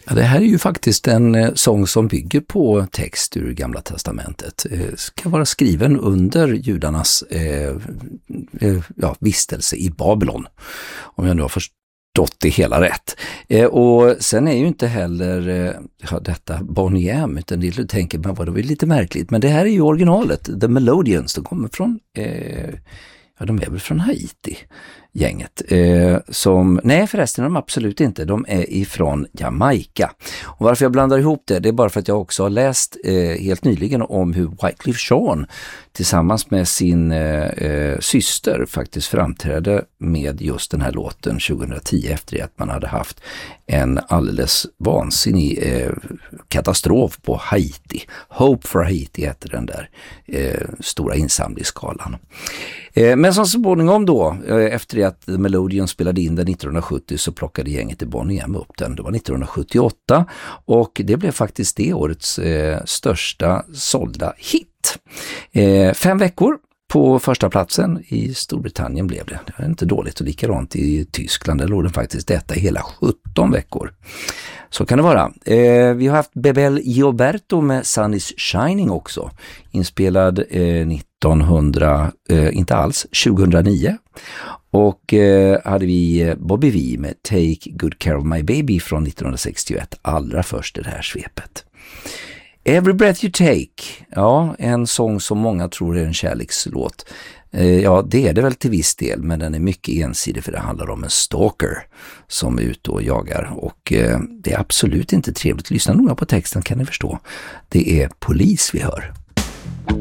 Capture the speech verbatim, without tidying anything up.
Ja, det här är ju faktiskt en eh, sång som bygger på text ur Gamla testamentet. Eh, ska vara skriven under judarnas eh, eh, ja, vistelse i Babylon, om jag nu har förstått det hela rätt. Eh, och sen är ju inte heller eh, ja, detta Boney M, utan det du tänker, men vad det var lite märkligt. Men det här är ju originalet, The Melodians, de kommer från, eh, ja de är väl från Haiti. Gänget. Eh, som, nej förresten, de absolut inte. De är ifrån Jamaica. Och varför jag blandar ihop det, det är bara för att jag också har läst eh, helt nyligen om hur Wyclef Jean tillsammans med sin eh, syster faktiskt framträdde med just den här låten tjugohundratio efter att man hade haft en alldeles vansinnig eh, katastrof på Haiti. Hope for Haiti heter den där eh, stora insamlingsskalan. Eh, men som så småningom då, eh, efter att The Melodians spelade in den nittonhundrasjuttio, så plockade gänget i Boney M upp den. Det var nittonhundrasjuttioåtta och det blev faktiskt det årets eh, största sålda hit. Eh, fem veckor på första platsen i Storbritannien blev det. Det var inte dåligt, och likadant i Tyskland. Där låg den faktiskt detta i hela sjutton veckor. Så kan det vara. Eh, vi har haft Bebel Gioberto med Sun is Shining också. Inspelad eh, nittonhundra, eh, inte alls, tjugohundranio. Och eh, hade vi Bobby V med Take Good Care of My Baby från nittonhundrasextioett. Allra först i det här svepet. Every Breath You Take, ja, en sång som många tror är en kärlekslåt. Eh, ja, det är det väl till viss del, men den är mycket ensidig för det handlar om en stalker som är ute och jagar. Och eh, det är absolut inte trevligt. Lyssna noga på texten kan ni förstå. Det är polis vi hör.